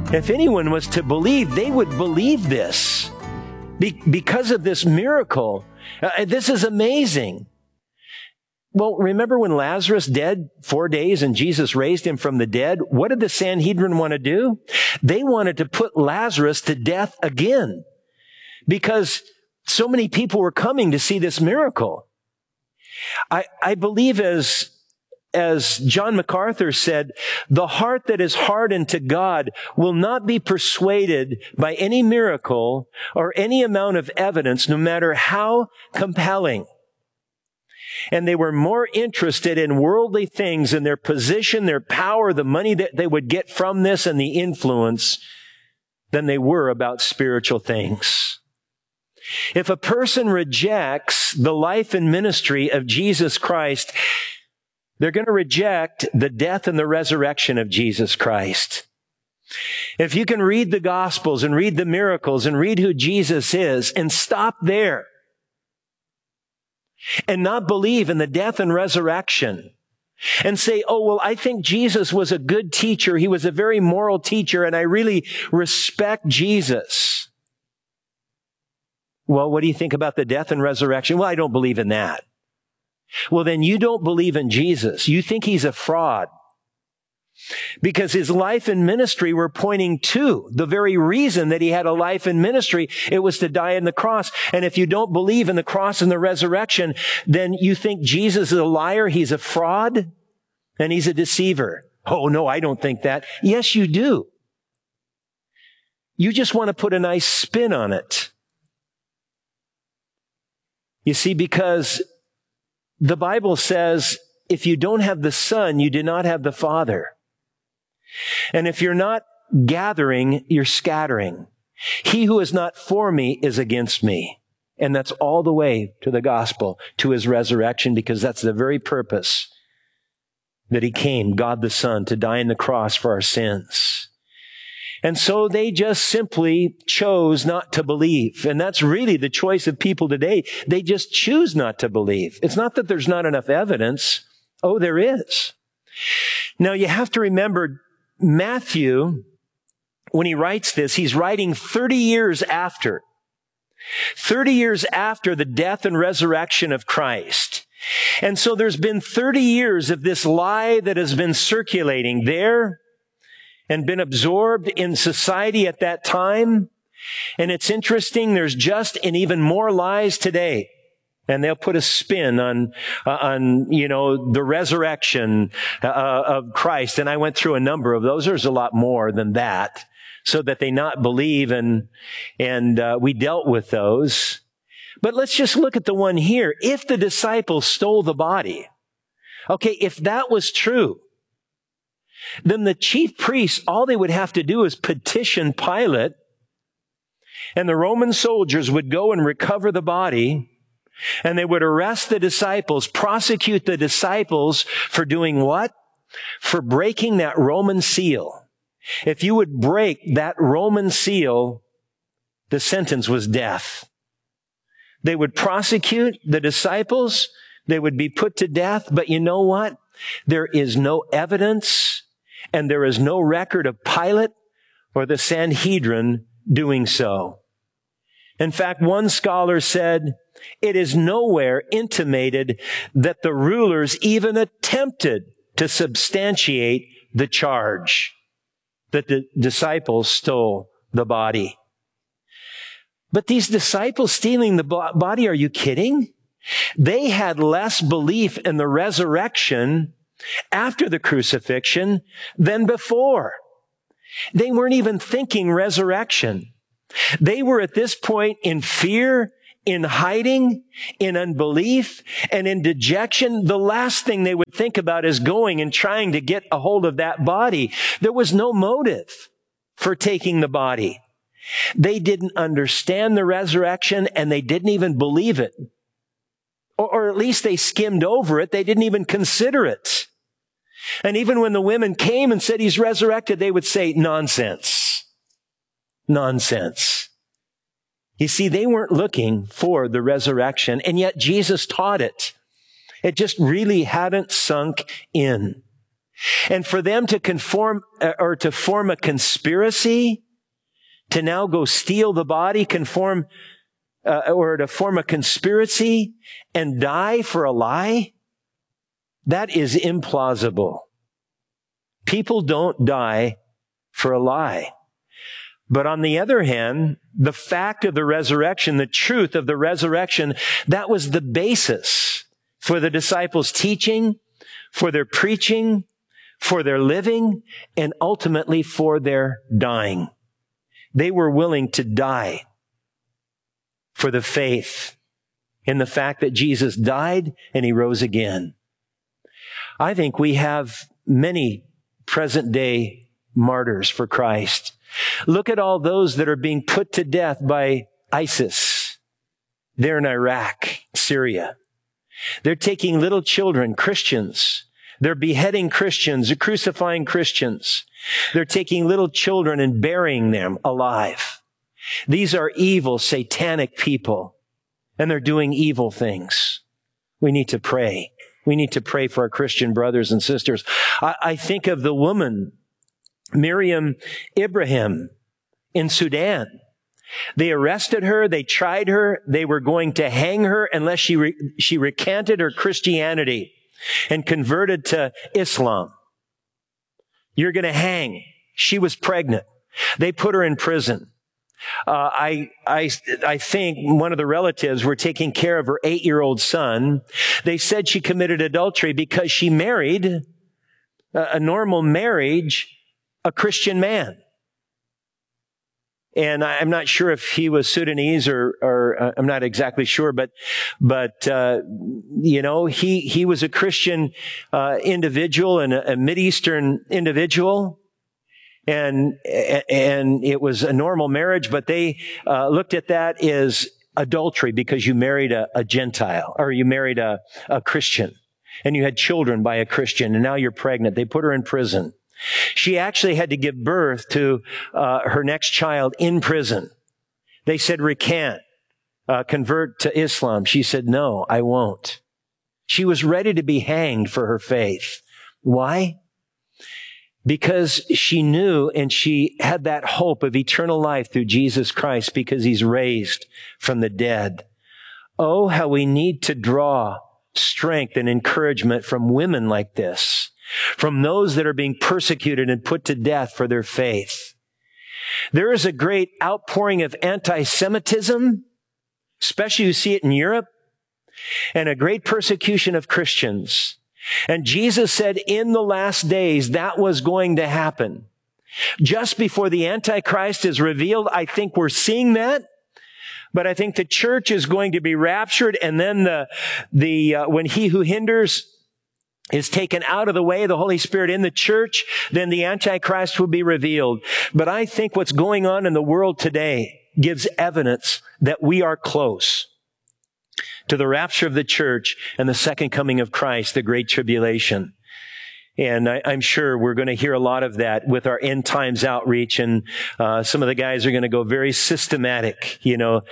If anyone was to believe, they would believe this because of this miracle. This is amazing. Well, remember when Lazarus dead 4 days and Jesus raised him from the dead? What did the Sanhedrin want to do? They wanted to put Lazarus to death again because so many people were coming to see this miracle. I believe as John MacArthur said, the heart that is hardened to God will not be persuaded by any miracle or any amount of evidence, no matter how compelling. And they were more interested in worldly things and their position, their power, the money that they would get from this and the influence than they were about spiritual things. If a person rejects the life and ministry of Jesus Christ, they're going to reject the death and the resurrection of Jesus Christ. If you can read the Gospels and read the miracles and read who Jesus is and stop there and not believe in the death and resurrection and say, oh, well, I think Jesus was a good teacher. He was a very moral teacher, and I really respect Jesus. Well, what do you think about the death and resurrection? Well, I don't believe in that. Well, then you don't believe in Jesus. You think he's a fraud. Because his life and ministry were pointing to the very reason that he had a life and ministry. It was to die on the cross. And if you don't believe in the cross and the resurrection, then you think Jesus is a liar, he's a fraud, and he's a deceiver. Oh, no, I don't think that. Yes, you do. You just want to put a nice spin on it. You see, because the Bible says, if you don't have the Son, you do not have the Father. And if you're not gathering, you're scattering. He who is not for me is against me. And that's all the way to the gospel, to his resurrection, because that's the very purpose that he came, God the Son, to die on the cross for our sins. And so they just simply chose not to believe. And that's really the choice of people today. They just choose not to believe. It's not that there's not enough evidence. Oh, there is. Now, you have to remember, Matthew, when he writes this, he's writing 30 years after. 30 years after the death and resurrection of Christ. And so there's been 30 years of this lie that has been circulating there and been absorbed in society at that time. And it's interesting, there's just and even more lies today. And they'll put a spin on the resurrection of Christ. And I went through a number of those. There's a lot more than that, so that they not believe, and we dealt with those. But let's just look at the one here. If the disciples stole the body, okay, if that was true, then the chief priests, all they would have to do is petition Pilate, and the Roman soldiers would go and recover the body. And they would arrest the disciples, prosecute the disciples for doing what? For breaking that Roman seal. If you would break that Roman seal, the sentence was death. They would prosecute the disciples. They would be put to death. But you know what? There is no evidence, and there is no record of Pilate or the Sanhedrin doing so. In fact, one scholar said, it is nowhere intimated that the rulers even attempted to substantiate the charge that the disciples stole the body. But these disciples stealing the body, are you kidding? They had less belief in the resurrection after the crucifixion than before. They weren't even thinking resurrection. They were at this point in fear, in hiding, in unbelief, and in dejection. The last thing they would think about is going and trying to get a hold of that body. There was no motive for taking the body. They didn't understand the resurrection, and they didn't even believe it. Or at least they skimmed over it. They didn't even consider it. And even when the women came and said he's resurrected, they would say, nonsense. Nonsense. You see, they weren't looking for the resurrection, and yet Jesus taught it. It just really hadn't sunk in. And for them to conform or to form a conspiracy to now go steal the body, or to form a conspiracy and die for a lie, that is implausible. People don't die for a lie. But on the other hand, the fact of the resurrection, the truth of the resurrection, that was the basis for the disciples' teaching, for their preaching, for their living, and ultimately for their dying. They were willing to die for the faith in the fact that Jesus died and he rose again. I think we have many present day martyrs for Christ. Look at all those that are being put to death by ISIS there in Iraq, Syria. They're taking little children, Christians. They're beheading Christians, they're crucifying Christians. They're taking little children and burying them alive. These are evil, satanic people, and they're doing evil things. We need to pray. We need to pray for our Christian brothers and sisters. I think of the woman, Miriam Ibrahim, in Sudan. They arrested her. They tried her. They were going to hang her unless she recanted her Christianity and converted to Islam. You're going to hang. She was pregnant. They put her in prison. I think one of the relatives were taking care of her 8-year-old son. They said she committed adultery because she married a normal marriage, a Christian man. And I'm not sure if he was Sudanese or I'm not exactly sure, but he was a Christian individual and a Mideastern individual. And it was a normal marriage, but they looked at that as adultery because you married a Gentile, or you married a Christian, and you had children by a Christian, and now you're pregnant. They put her in prison. She actually had to give birth to her next child in prison. They said, recant, convert to Islam. She said, no, I won't. She was ready to be hanged for her faith. Why? Because she knew and she had that hope of eternal life through Jesus Christ because he's raised from the dead. Oh, how we need to draw strength and encouragement from women like this, from those that are being persecuted and put to death for their faith. There is a great outpouring of anti-Semitism, especially you see it in Europe, and a great persecution of Christians. And Jesus said in the last days that was going to happen. Just before the Antichrist is revealed, I think we're seeing that. But I think the church is going to be raptured, and then when he who hinders is taken out of the way, the Holy Spirit in the church, then the Antichrist will be revealed. But I think what's going on in the world today gives evidence that we are close to the rapture of the church and the second coming of Christ, the great tribulation. And I'm sure we're going to hear a lot of that with our end times outreach. And some of the guys are going to go very systematic,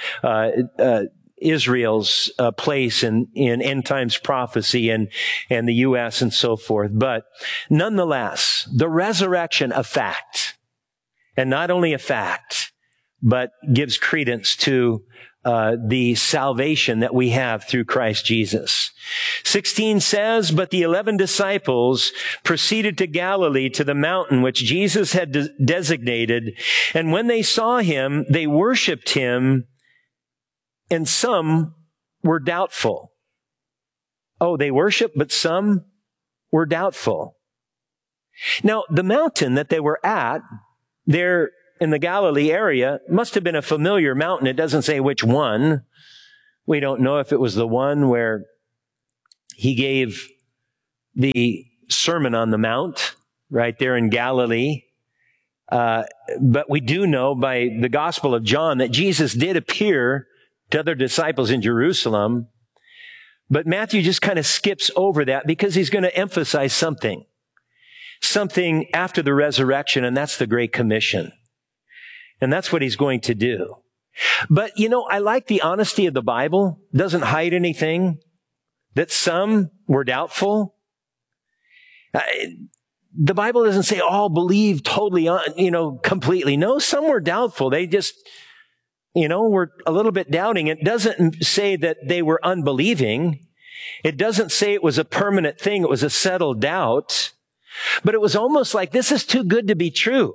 Israel's place in end times prophecy and the U.S. and so forth. But nonetheless, the resurrection, a fact. And not only a fact, but gives credence to the salvation that we have through Christ Jesus. 16 says, but the 11 disciples proceeded to Galilee, to the mountain which Jesus had designated. And when they saw him, they worshiped him, and some were doubtful. Oh, they worshiped, but some were doubtful. Now, the mountain that they were at, there in the Galilee area, must have been a familiar mountain. It doesn't say which one. We don't know if it was the one where he gave the Sermon on the Mount right there in Galilee. But we do know by the Gospel of John that Jesus did appear to other disciples in Jerusalem. But Matthew just kind of skips over that because he's going to emphasize something after the resurrection, and that's the Great Commission. And that's what he's going to do. But, I like the honesty of the Bible. It doesn't hide anything. That some were doubtful. the Bible doesn't say all believe totally, completely. No, some were doubtful. They just, were a little bit doubting. It doesn't say that they were unbelieving. It doesn't say it was a permanent thing. It was a settled doubt. But it was almost like, this is too good to be true.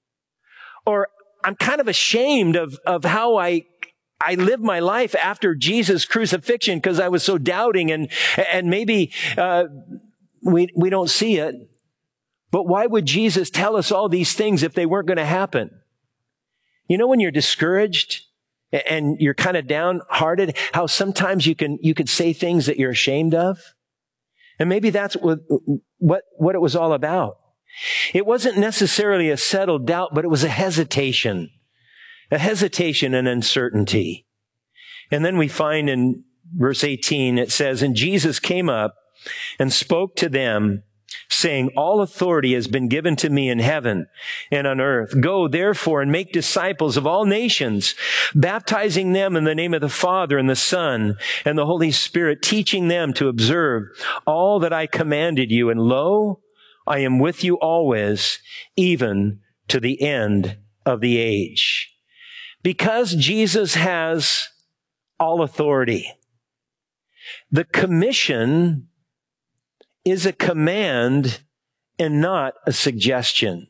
Or I'm kind of ashamed of how I lived my life after Jesus' crucifixion because I was so doubting and maybe we don't see it. But why would Jesus tell us all these things if they weren't going to happen? When you're discouraged and you're kind of downhearted, how sometimes you could say things that you're ashamed of? And maybe that's what it was all about. It wasn't necessarily a settled doubt, but it was a hesitation and uncertainty. And then we find in verse 18, it says, "And Jesus came up and spoke to them, saying, 'All authority has been given to me in heaven and on earth. Go therefore and make disciples of all nations, baptizing them in the name of the Father and the Son and the Holy Spirit, teaching them to observe all that I commanded you. And lo, I am with you always, even to the end of the age.'" Because Jesus has all authority, the commission is a command and not a suggestion.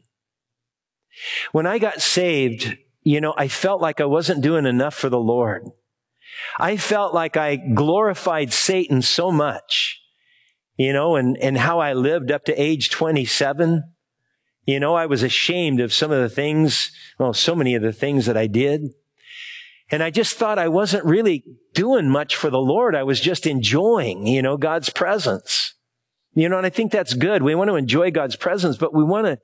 When I got saved, I felt like I wasn't doing enough for the Lord. I felt like I glorified Satan so much, and how I lived up to age 27. I was ashamed of some of the things, so many of the things that I did. And I just thought I wasn't really doing much for the Lord. I was just enjoying, God's presence. And I think that's good. We want to enjoy God's presence, but we want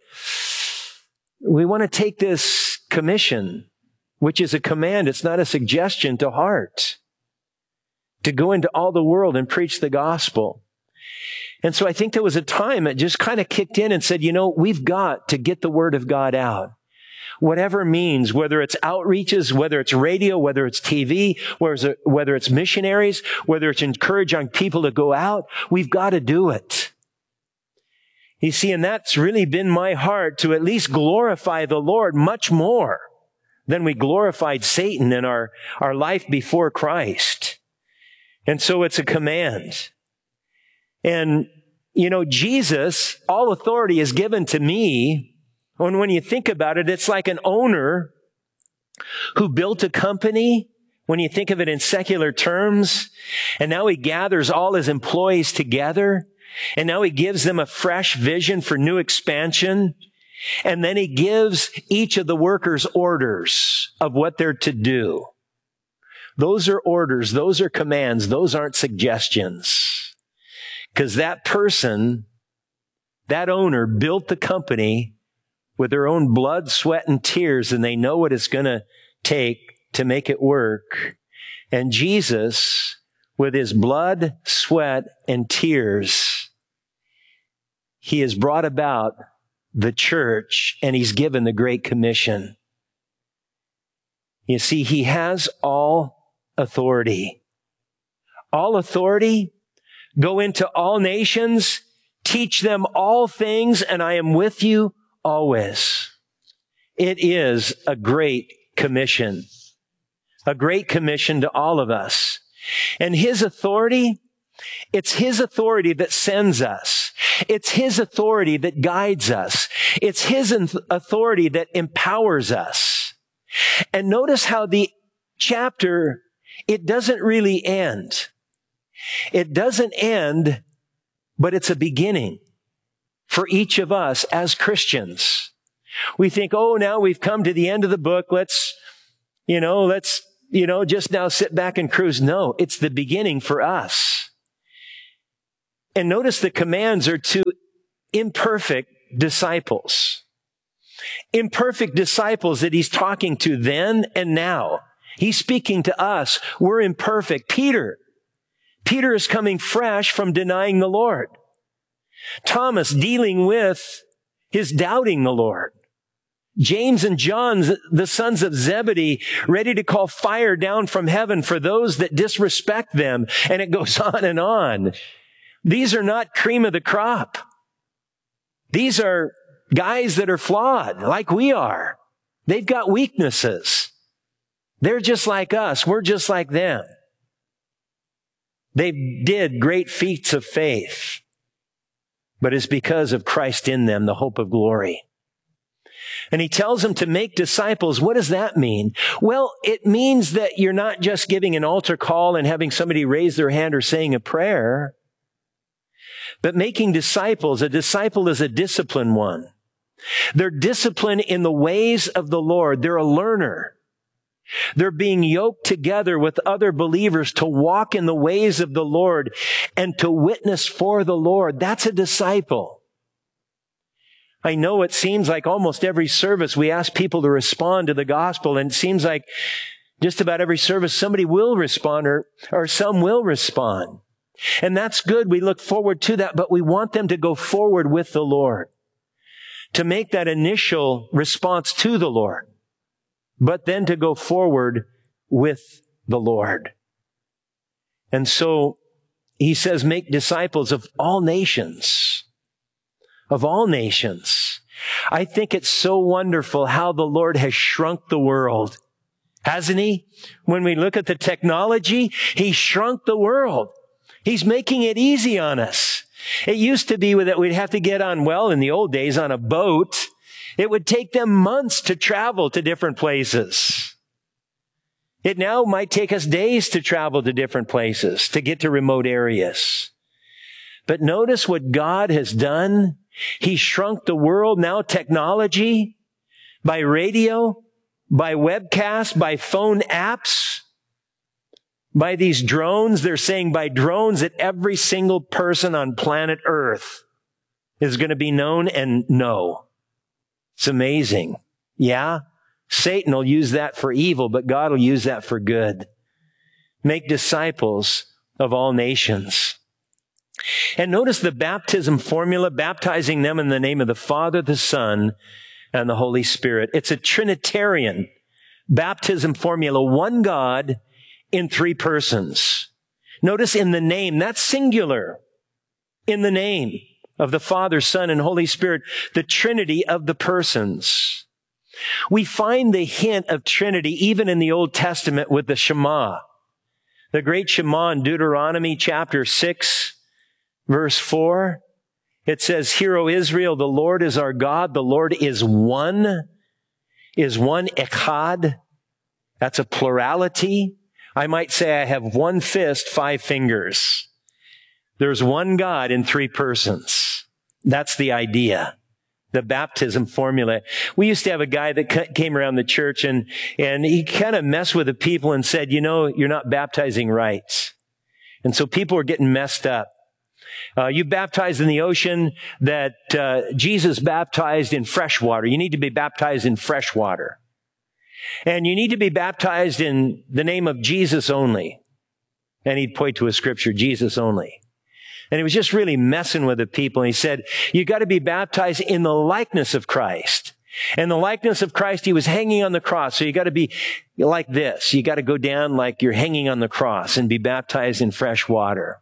to take this commission, which is a command. It's not a suggestion, to heart, to go into all the world and preach the gospel. And so I think there was a time it just kind of kicked in and said, we've got to get the word of God out. Whatever means, whether it's outreaches, whether it's radio, whether it's TV, whether it's missionaries, whether it's encouraging people to go out, we've got to do it. You see, and that's really been my heart, to at least glorify the Lord much more than we glorified Satan in our life before Christ. And so it's a command. And, Jesus, all authority is given to me. And when you think about it, it's like an owner who built a company, when you think of it in secular terms, and now he gathers all his employees together, and now he gives them a fresh vision for new expansion, and then he gives each of the workers orders of what they're to do. Those are orders, those are commands, those aren't suggestions. Because that person, that owner, built the company with their own blood, sweat, and tears, and they know what it's going to take to make it work. And Jesus, with his blood, sweat, and tears, he has brought about the church, and he's given the Great Commission. You see, he has all authority. All authority. Go into all nations, teach them all things, and I am with you always. It is a great commission. A great commission to all of us. And his authority, it's his authority that sends us. It's his authority that guides us. It's his authority that empowers us. And notice how the chapter, it doesn't really end. It doesn't end, but it's a beginning for each of us as Christians. We think, now we've come to the end of the book. Let's just now sit back and cruise. No, it's the beginning for us. And notice the commands are to imperfect disciples. Imperfect disciples that he's talking to then and now. He's speaking to us. We're imperfect. Peter is coming fresh from denying the Lord. Thomas dealing with his doubting the Lord. James and John, the sons of Zebedee, ready to call fire down from heaven for those that disrespect them. And it goes on and on. These are not cream of the crop. These are guys that are flawed, like we are. They've got weaknesses. They're just like us. We're just like them. They did great feats of faith, but it's because of Christ in them, the hope of glory. And he tells them to make disciples. What does that mean? Well, it means that you're not just giving an altar call and having somebody raise their hand or saying a prayer, but making disciples. A disciple is a disciplined one. They're disciplined in the ways of the Lord. They're a learner. They're being yoked together with other believers to walk in the ways of the Lord and to witness for the Lord. That's a disciple. I know it seems like almost every service we ask people to respond to the gospel, and it seems like just about every service somebody will respond or some will respond. And that's good. We look forward to that, but we want them to go forward with the Lord, to make that initial response to the Lord, but then to go forward with the Lord. And so he says, make disciples of all nations. Of all nations. I think it's so wonderful how the Lord has shrunk the world. Hasn't he? When we look at the technology, he shrunk the world. He's making it easy on us. It used to be that we'd have to get on, well, in the old days, on a boat. It would take them months to travel to different places. It now might take us days to travel to different places, to get to remote areas. But notice what God has done. He shrunk the world. Now technology, by radio, by webcast, by phone apps, by these drones. They're saying by drones that every single person on planet Earth is going to be known and know. It's amazing. Yeah, Satan will use that for evil, but God will use that for good. Make disciples of all nations. And notice the baptism formula, baptizing them in the name of the Father, the Son, and the Holy Spirit. It's a Trinitarian baptism formula, one God in three persons. Notice in the name, that's singular. In the name of the Father, Son, and Holy Spirit, the Trinity of the persons. We find the hint of Trinity even in the Old Testament with the Shema. The great Shema in Deuteronomy chapter 6, verse 4, it says, "Hear, O Israel, the Lord is our God. The Lord is one, echad." That's a plurality. I might say I have one fist, 5 fingers. There's one God in 3 persons. That's the idea. The baptism formula. We used to have a guy that came around the church and he kind of messed with the people and said, you know, you're not baptizing right. And so people were getting messed up. You baptized in the ocean that Jesus baptized in fresh water. You need to be baptized in fresh water. And you need to be baptized in the name of Jesus only. And he'd point to a scripture, Jesus only. And he was just really messing with the people. And he said, you got to be baptized in the likeness of Christ. And the likeness of Christ, he was hanging on the cross. So you got to be like this. You got to go down like you're hanging on the cross and be baptized in fresh water.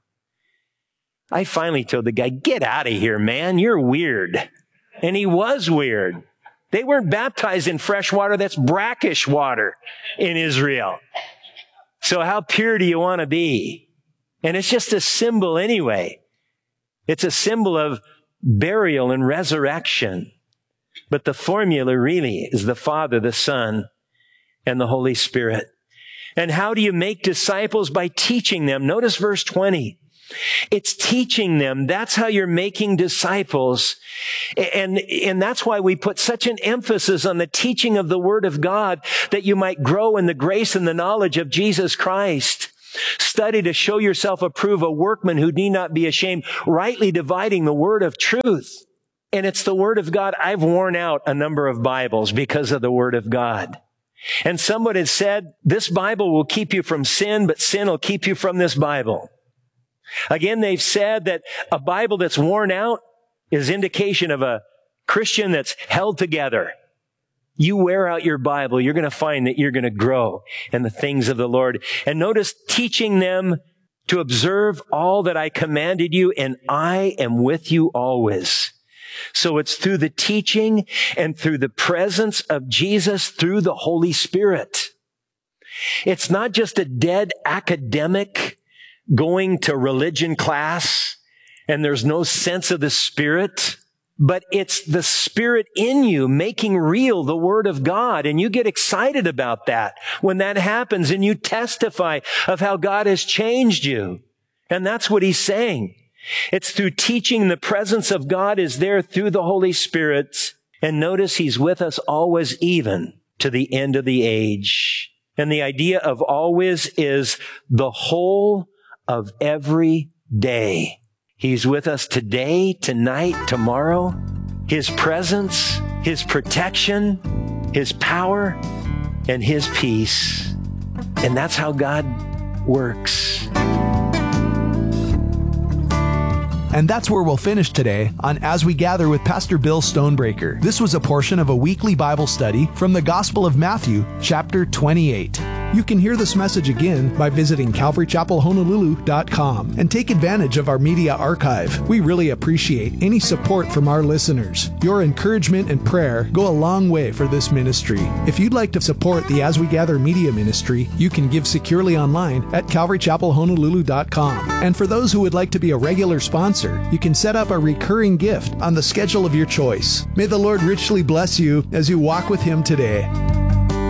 I finally told the guy, get out of here, man. You're weird. And he was weird. They weren't baptized in fresh water. That's brackish water in Israel. So how pure do you want to be? And it's just a symbol anyway. It's a symbol of burial and resurrection. But the formula really is the Father, the Son, and the Holy Spirit. And how do you make disciples? By teaching them. Notice verse 20. It's teaching them. That's how you're making disciples. And that's why we put such an emphasis on the teaching of the Word of God, that you might grow in the grace and the knowledge of Jesus Christ. Study to show yourself approved, a workman who need not be ashamed, rightly dividing the word of truth. And it's the Word of God. I've worn out a number of Bibles because of the Word of God. And someone has said, this Bible will keep you from sin, but sin will keep you from this Bible. Again, they've said that a Bible that's worn out is indication of a Christian that's held together. You wear out your Bible, you're going to find that you're going to grow in the things of the Lord. And notice, teaching them to observe all that I commanded you, and I am with you always. So it's through the teaching and through the presence of Jesus through the Holy Spirit. It's not just a dead academic going to religion class and there's no sense of the Spirit, but it's the Spirit in you making real the Word of God. And you get excited about that when that happens and you testify of how God has changed you. And that's what he's saying. It's through teaching. The presence of God is there through the Holy Spirit. And notice he's with us always, even to the end of the age. And the idea of always is the whole of every day. He's with us today, tonight, tomorrow. His presence, his protection, his power, and his peace. And that's how God works. And that's where we'll finish today on As We Gather with Pastor Bill Stonebreaker. This was a portion of a weekly Bible study from the Gospel of Matthew, chapter 28. You can hear this message again by visiting CalvaryChapelHonolulu.com and take advantage of our media archive. We really appreciate any support from our listeners. Your encouragement and prayer go a long way for this ministry. If you'd like to support the As We Gather media ministry, you can give securely online at CalvaryChapelHonolulu.com. And for those who would like to be a regular sponsor, you can set up a recurring gift on the schedule of your choice. May the Lord richly bless you as you walk with Him today.